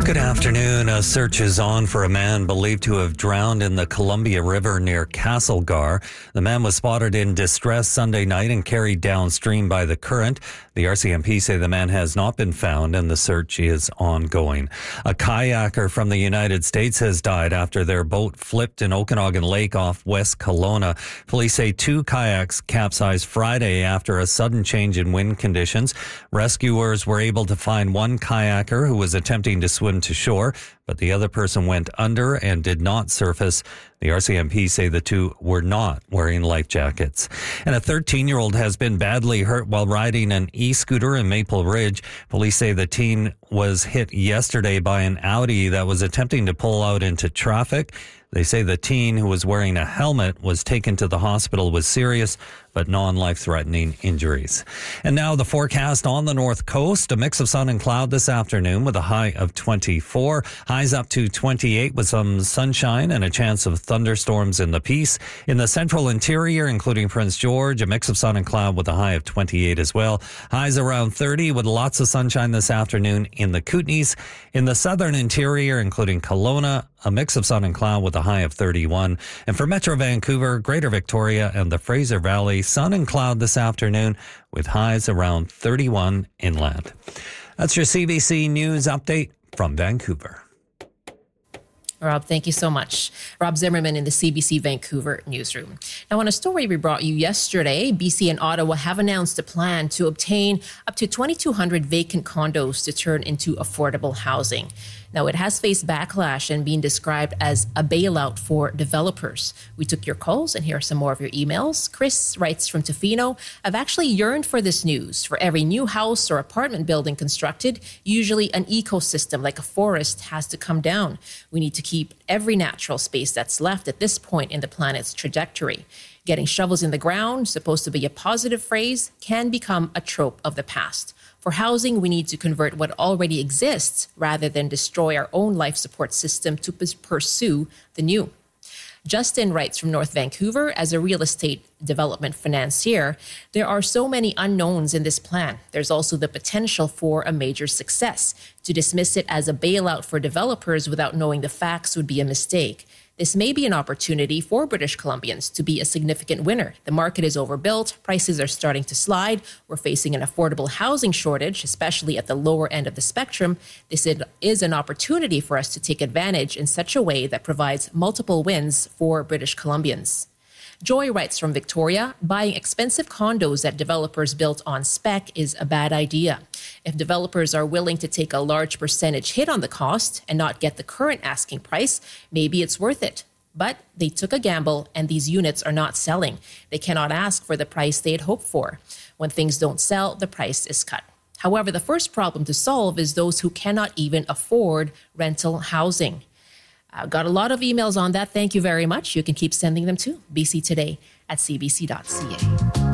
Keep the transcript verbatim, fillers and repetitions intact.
Good afternoon. A search is on for a man believed to have drowned in the Columbia River near Castlegar. The man was spotted in distress Sunday night and carried downstream by the current. The R C M P say the man has not been found and the search is ongoing. A kayaker from the United States has died after their boat flipped in Okanagan Lake off West Kelowna. Police say two kayaks capsized Friday after a sudden change in wind conditions. Rescuers were able to find one kayaker who was attempting to swim to shore, but the other person went under and did not surface. The R C M P say the two were not wearing life jackets. And a thirteen-year-old has been badly hurt while riding an e-scooter in Maple Ridge. Police say the teen was hit yesterday by an Audi that was attempting to pull out into traffic. They say the teen, who was wearing a helmet, was taken to the hospital with serious but non-life-threatening injuries. And now the forecast on the north coast. A mix of sun and cloud this afternoon with a high of twenty-four. Highs up to twenty-eight with some sunshine and a chance of thunderstorms in the Peace. In the central interior, including Prince George, a mix of sun and cloud with a high of twenty-eight as well. Highs around thirty with lots of sunshine this afternoon in the Kootenays. In the southern interior, including Kelowna, a mix of sun and cloud with a high of thirty-one. And for Metro Vancouver, Greater Victoria, and the Fraser Valley, sun and cloud this afternoon with highs around thirty-one inland. That's your C B C News update from Vancouver. Rob, thank you so much. Rob Zimmerman in the C B C Vancouver newsroom. Now, on a story we brought you yesterday, B C and Ottawa have announced a plan to obtain up to twenty-two hundred vacant condos to turn into affordable housing. Now, it has faced backlash and been described as a bailout for developers. We took your calls, and here are some more of your emails. Chris writes from Tofino, I've actually yearned for this news. For every new house or apartment building constructed, usually an ecosystem like a forest has to come down. We need to keep every natural space that's left at this point in the planet's trajectory. Getting shovels in the ground, supposed to be a positive phrase, can become a trope of the past. For housing, we need to convert what already exists rather than destroy our own life support system to p- pursue the new. Justin writes from North Vancouver, as a real estate development financier, there are so many unknowns in this plan. There's also the potential for a major success. To dismiss it as a bailout for developers without knowing the facts would be a mistake. This may be an opportunity for British Columbians to be a significant winner. The market is overbuilt, prices are starting to slide, we're facing an affordable housing shortage, especially at the lower end of the spectrum. This is an opportunity for us to take advantage in such a way that provides multiple wins for British Columbians. Joy writes from Victoria, buying expensive condos that developers built on spec is a bad idea. If developers are willing to take a large percentage hit on the cost and not get the current asking price, maybe it's worth it. But they took a gamble and these units are not selling. They cannot ask for the price they had hoped for. When things don't sell, the price is cut. However, the first problem to solve is those who cannot even afford rental housing. I've got a lot of emails on that. Thank you very much. You can keep sending them to b c today at c b c dot c a.